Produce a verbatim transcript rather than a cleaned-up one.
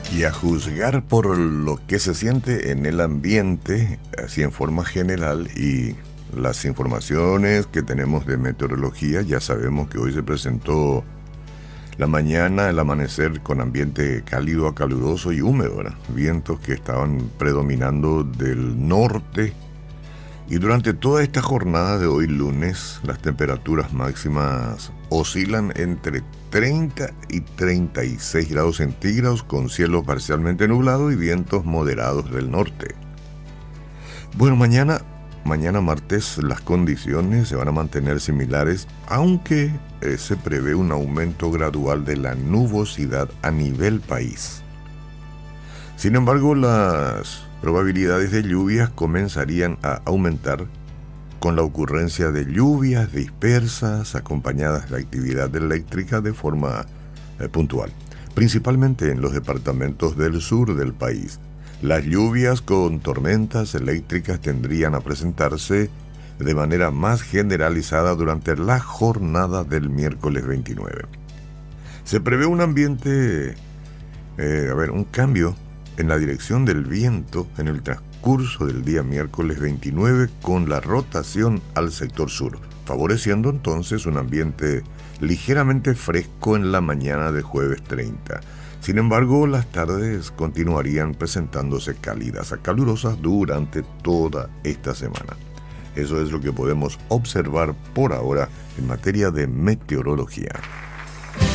Y a juzgar por lo que se siente en el ambiente, así en forma general, y las informaciones que tenemos de meteorología, ya sabemos que hoy se presentó la mañana, el amanecer con ambiente cálido a caluroso y húmedo, ¿verdad? Vientos que estaban predominando del norte. Y durante toda esta jornada de hoy lunes, las temperaturas máximas oscilan entre treinta y treinta y seis grados centígrados con cielo parcialmente nublado y vientos moderados del norte. Bueno, mañana, mañana martes las condiciones se van a mantener similares, aunque eh, se prevé un aumento gradual de la nubosidad a nivel país. Sin embargo, las probabilidades de lluvias comenzarían a aumentar con la ocurrencia de lluvias dispersas acompañadas de actividad eléctrica de forma eh, puntual, principalmente en los departamentos del sur del país. Las lluvias con tormentas eléctricas tendrían a presentarse de manera más generalizada durante la jornada del miércoles veintinueve. Se prevé un ambiente, eh, a ver, un cambio en la dirección del viento en el transcurso del día miércoles veintinueve con la rotación al sector sur, favoreciendo entonces un ambiente ligeramente fresco en la mañana de jueves treinta. Sin embargo, las tardes continuarían presentándose cálidas a calurosas durante toda esta semana. Eso es lo que podemos observar por ahora en materia de meteorología.